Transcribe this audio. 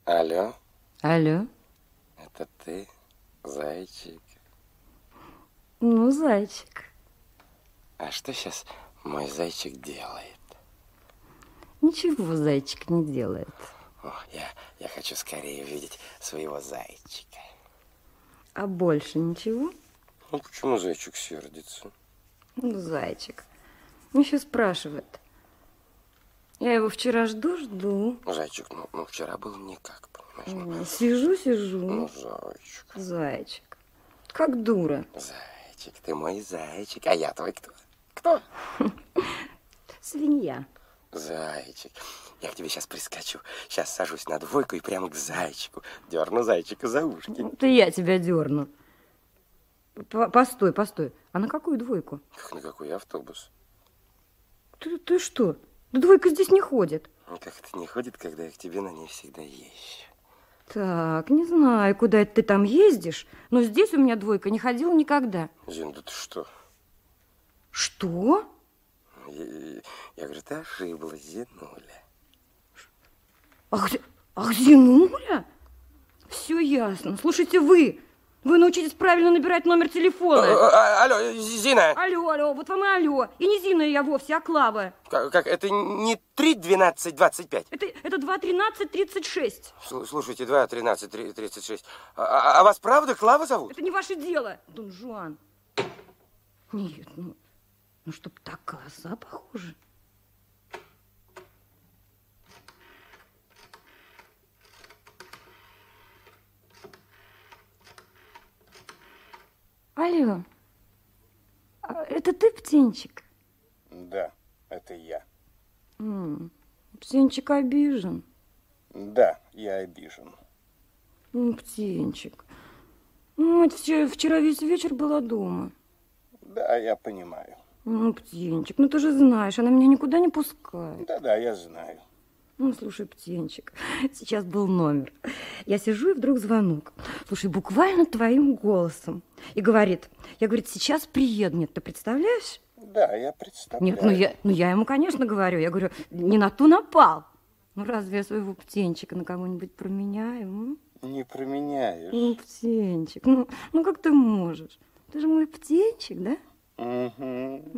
Алло, Алло. это ты, зайчик? Ну, зайчик. А что сейчас мой зайчик делает? Ничего зайчик не делает. О, я хочу скорее увидеть своего зайчика. А больше ничего? Ну, почему зайчик сердится? Ну, зайчик. Еще спрашивает. Я его вчера жду. Зайчик, ну вчера был никак, понимаешь? Сижу. Ну, зайчик. Зайчик. Как дура. Зайчик, ты мой зайчик. А я твой кто? Кто? Свинья. Зайчик, я к тебе сейчас прискочу. Сейчас сажусь на двойку и прямо к зайчику. Дерну зайчика за ушки. Это я тебя дерну. Постой. А на какую двойку? Как на какой автобус? Ты что? Да двойка здесь не ходит. Ну, как это не ходит, когда я к тебе на ней всегда езжу? Так, не знаю, куда это ты там ездишь, но здесь у меня двойка не ходила никогда. Зин, да ты что? Что? Я говорю, ты ошиблась, Зинуля. Ах, Зинуля? Все ясно. Слушайте, вы научитесь правильно набирать номер телефона. Алло, Зина. Алло, вот вам и алло. И не Зина я вовсе, а Клава. Как это не 3-12-25? Это 2-13-36. Слушайте, 2-13-36. А вас правда Клава зовут? Это не ваше дело, Дон Жуан. Нет, ну чтоб так глаза похожи. Алло, это ты, птенчик? Да, это я. Птенчик обижен. Да, я обижен. Птенчик, вчера весь вечер была дома. Да, я понимаю. Птенчик, ты же знаешь, она меня никуда не пускает. Да, я знаю. Слушай, птенчик, сейчас был номер. Я сижу, и вдруг звонок. Слушай, буквально твоим голосом. И говорит, сейчас приеду. Нет, ты представляешь? Да, я представляю. Нет, я ему, конечно, говорю. Я говорю, не на ту напал. Разве я своего птенчика на кого-нибудь променяю? Не променяешь. Птенчик, как ты можешь? Ты же мой птенчик, да? Угу.